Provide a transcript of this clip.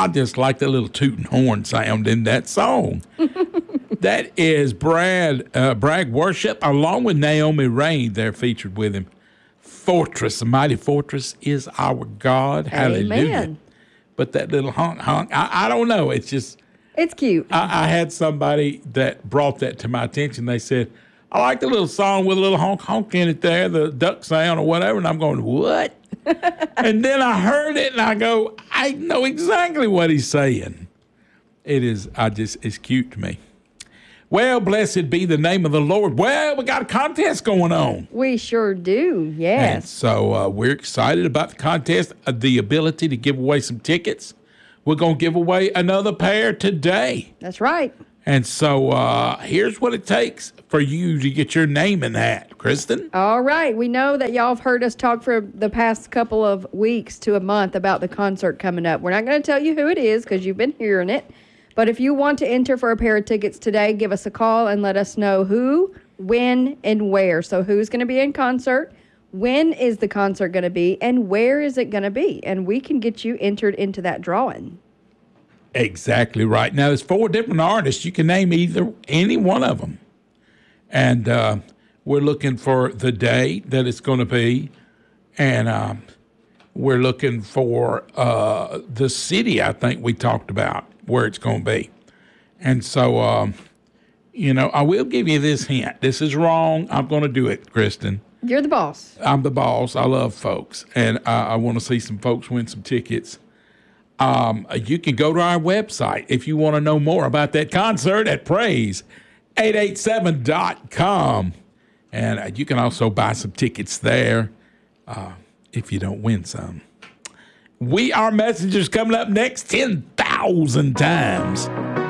I just like the little tooting horn sound in that song. That is Bragg Worship, along with Naomi Rain. They're featured with him. Fortress, the mighty fortress is our God. Hallelujah. Amen. But that little honk, I don't know. It's just... It's cute. I had somebody that brought that to my attention. They said, I like the little song with a little honk in it there, the duck sound or whatever. And I'm going, what? And then I heard it and I go, I know exactly what he's saying. It's cute to me. Well, blessed be the name of the Lord. Well, we got a contest going on. We sure do, yes. And so we're excited about the contest, the ability to give away some tickets. We're going to give away another pair today. That's right. And so here's what it takes for you to get your name in that, Kristen. All right. We know that y'all have heard us talk for the past couple of weeks to a month about the concert coming up. We're not going to tell you who it is because you've been hearing it. But if you want to enter for a pair of tickets today, give us a call and let us know who, when, and where. So who's going to be in concert, when is the concert going to be, and where is it going to be? And we can get you entered into that drawing. Exactly right. Now, there's 4 different artists. You can name any one of them. And we're looking for the day that it's going to be. And we're looking for the city, I think we talked about, where it's going to be. And so, I will give you this hint. This is wrong. I'm going to do it, Kristen. You're the boss. I'm the boss. I love folks. And I want to see some folks win some tickets. You can go to our website if you want to know more about that concert at praise887.com. And you can also buy some tickets there if you don't win some. We Are Messengers coming up next 10,000 times.